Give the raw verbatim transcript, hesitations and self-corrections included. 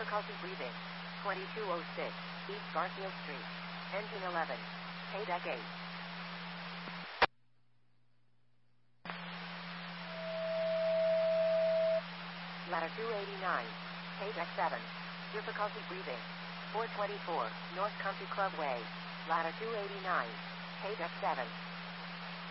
Difficulty breathing. twenty-two oh six, East Garfield Street. Engine eleven. Pay deck eight. Ladder two eighty-nine. Pay deck seven. Difficulty breathing. four twenty-four, North Country Club Way. Ladder two eighty-nine. Pay deck seven.